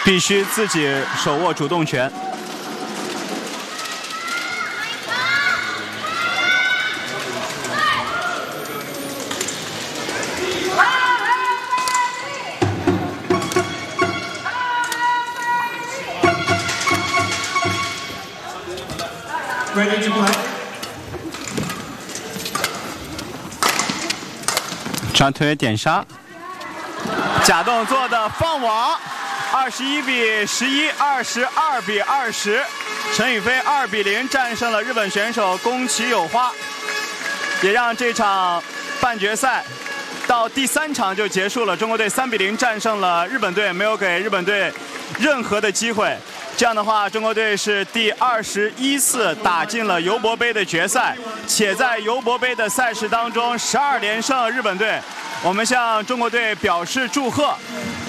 必须自己手握主动权。 Ready to play. 长腿点杀，假动作的放网，21比11，22比20，陈雨菲2比0战胜了日本选手宫崎有花，也让这场半决赛到第3场就结束了。中国队3比0战胜了日本队，没有给日本队任何的机会。这样的话，中国队是第21次打进了尤伯杯的决赛，且在尤伯杯的赛事当中12连胜日本队。我们向中国队表示祝贺。